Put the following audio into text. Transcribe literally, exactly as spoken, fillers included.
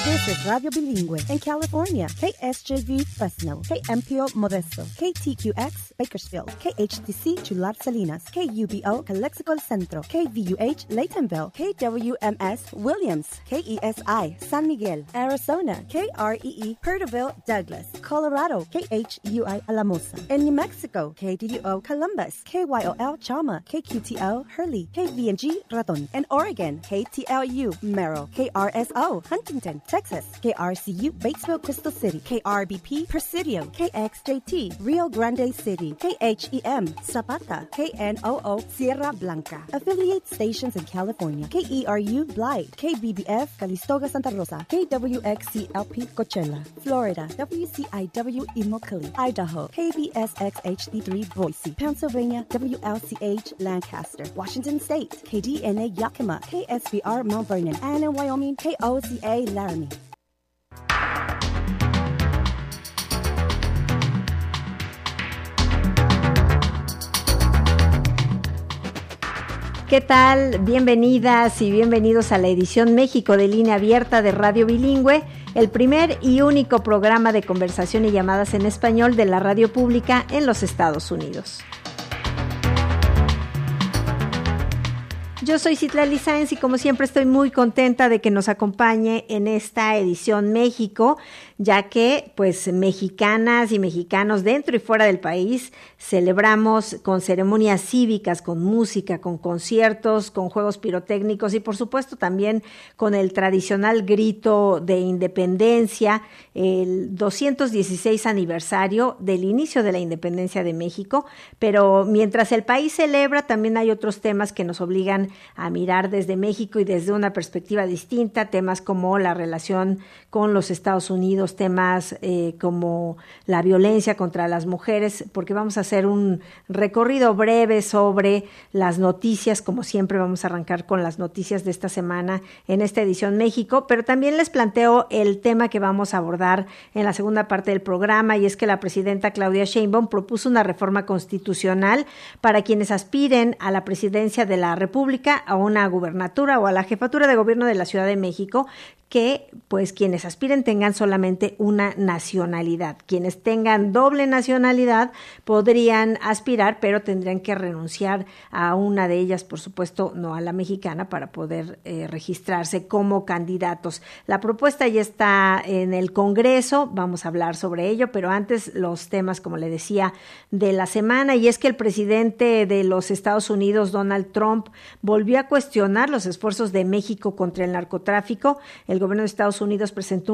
This is Radio Bilingüe in California. K S J V Fresno, K M P O Modesto, K T Q X Bakersfield, K H T C Chular Salinas, K U B O Calexico Centro, K V U H Laytonville, K W M S Williams, K E S I San Miguel, Arizona, K R E E Perterville Douglas, Colorado, K H U I Alamosa. In New Mexico, K D U O Columbus, K Y O L Chama, K Q T O Hurley, K V N G Raton. In Oregon, K T L U Merrill, K R S O Huntington, Texas, K R C U Batesville Crystal City, K R B P Presidio, K X J T Rio Grande City, K H E M Zapata, K N O O Sierra Blanca. Affiliate stations in California, K E R U Blythe, K B B F Calistoga Santa Rosa, K W X C L P Coachella, Florida, W C I W Immokalee, Idaho, K B S X H D three Boise, Pennsylvania, W L C H Lancaster, Washington State, K D N A Yakima, K S B R Mount Vernon, and in Wyoming, K O C A Laramie. ¿Qué tal? Bienvenidas y bienvenidos a la edición México de Línea Abierta de Radio Bilingüe, el primer y único programa de conversación y llamadas en español de la radio pública en los Estados Unidos. Yo soy Citlali Sáenz y como siempre estoy muy contenta de que nos acompañe en esta edición México, ya que pues mexicanas y mexicanos dentro y fuera del país celebramos con ceremonias cívicas, con música, con conciertos, con juegos pirotécnicos y por supuesto también con el tradicional grito de independencia, el doscientos dieciséis aniversario del inicio de la independencia de México, pero mientras el país celebra también hay otros temas que nos obligan a mirar desde México y desde una perspectiva distinta, temas como la relación con los Estados Unidos, temas eh, como la violencia contra las mujeres, porque vamos a hacer un recorrido breve sobre las noticias, como siempre vamos a arrancar con las noticias de esta semana en esta edición México, pero también les planteo el tema que vamos a abordar en la segunda parte del programa, y es que la presidenta Claudia Sheinbaum propuso una reforma constitucional para quienes aspiren a la presidencia de la República, a una gubernatura o a la jefatura de gobierno de la Ciudad de México, que pues quienes aspiren tengan solamente una nacionalidad. Quienes tengan doble nacionalidad podrían aspirar, pero tendrían que renunciar a una de ellas, por supuesto, no a la mexicana, para poder eh, registrarse como candidatos. La propuesta ya está en el Congreso, vamos a hablar sobre ello, pero antes los temas, como le decía, de la semana, y es que el presidente de los Estados Unidos, Donald Trump, volvió a cuestionar los esfuerzos de México contra el narcotráfico. El gobierno de Estados Unidos presentó un